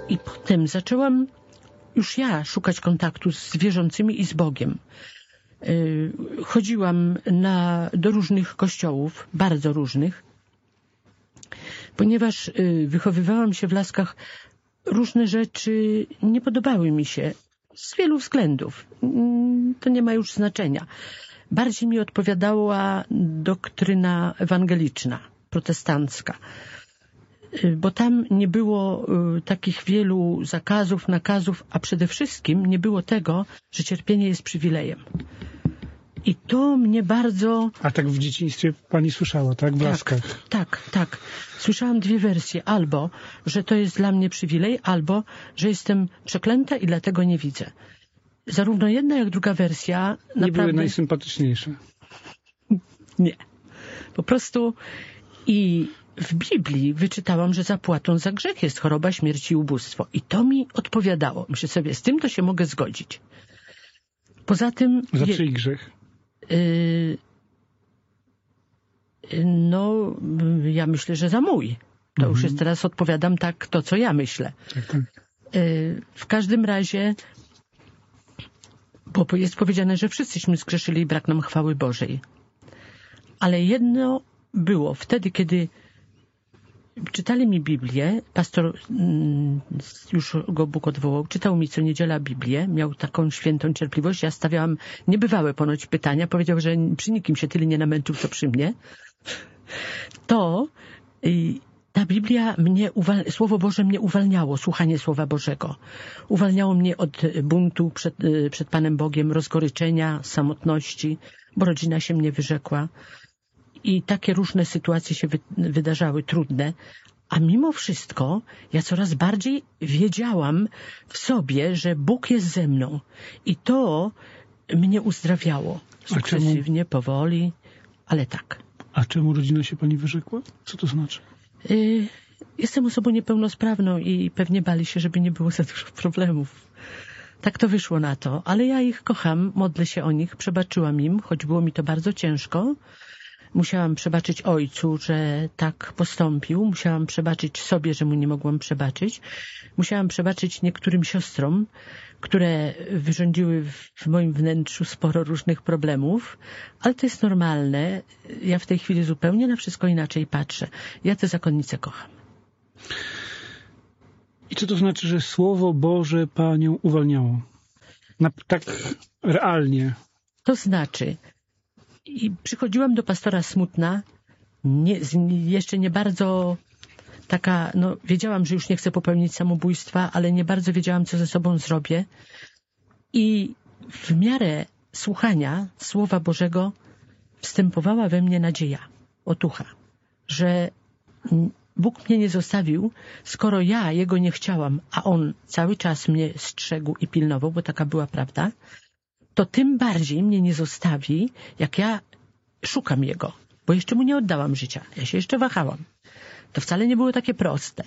I potem zaczęłam już ja szukać kontaktu z wierzącymi i z Bogiem. Chodziłam do różnych kościołów, bardzo różnych, ponieważ wychowywałam się w Laskach, różne rzeczy nie podobały mi się z wielu względów. To nie ma już znaczenia. Bardziej mi odpowiadała doktryna ewangeliczna, protestancka, bo tam nie było takich wielu zakazów, nakazów, a przede wszystkim nie było tego, że cierpienie jest przywilejem. I to mnie bardzo... A tak w dzieciństwie pani słyszała, tak? W Laskach. Tak. Słyszałam dwie wersje. Albo, że to jest dla mnie przywilej, albo, że jestem przeklęta i dlatego nie widzę. Zarówno jedna, jak druga wersja naprawdę... Nie były najsympatyczniejsze. Nie. Po prostu i w Biblii wyczytałam, że zapłatą za grzech jest choroba, śmierć i ubóstwo. I to mi odpowiadało. Myślę sobie, z tym to się mogę zgodzić. Poza tym... Za czyj grzech? No, ja myślę, że za mój. To już jest teraz odpowiadam tak to, co ja myślę. Tak. W każdym razie, bo jest powiedziane, że wszyscyśmy zgrzeszyli i brak nam chwały Bożej. Ale jedno było wtedy, kiedy czytali mi Biblię, pastor, już go Bóg odwołał, czytał mi co niedziela Biblię, miał taką świętą cierpliwość, ja stawiałam niebywałe ponoć pytania, powiedział, że przy nikim się tyle nie namęczył, co przy mnie. To ta Biblia Słowo Boże mnie uwalniało, słuchanie Słowa Bożego. Uwalniało mnie od buntu przed Panem Bogiem, rozgoryczenia, samotności, bo rodzina się mnie wyrzekła. I takie różne sytuacje się wydarzały, trudne. A mimo wszystko ja coraz bardziej wiedziałam w sobie, że Bóg jest ze mną. I to mnie uzdrawiało. Sukcesywnie, powoli, ale tak. A czemu rodzina się pani wyrzekła? Co to znaczy? Jestem osobą niepełnosprawną i pewnie bali się, żeby nie było za dużo problemów. Tak to wyszło na to. Ale ja ich kocham, modlę się o nich, przebaczyłam im, choć było mi to bardzo ciężko. Musiałam przebaczyć ojcu, że tak postąpił. Musiałam przebaczyć sobie, że mu nie mogłam przebaczyć. Musiałam przebaczyć niektórym siostrom, które wyrządziły w moim wnętrzu sporo różnych problemów. Ale to jest normalne. Ja w tej chwili zupełnie na wszystko inaczej patrzę. Ja tę zakonnicę kocham. I co to znaczy, że Słowo Boże panią uwalniało? Tak realnie. To znaczy... I przychodziłam do pastora smutna, jeszcze nie bardzo taka, wiedziałam, że już nie chcę popełnić samobójstwa, ale nie bardzo wiedziałam, co ze sobą zrobię. I w miarę słuchania Słowa Bożego wstępowała we mnie nadzieja, otucha, że Bóg mnie nie zostawił, skoro ja Jego nie chciałam, a On cały czas mnie strzegł i pilnował, bo taka była prawda, to tym bardziej mnie nie zostawi, jak ja szukam Jego, bo jeszcze Mu nie oddałam życia. Ja się jeszcze wahałam. To wcale nie było takie proste.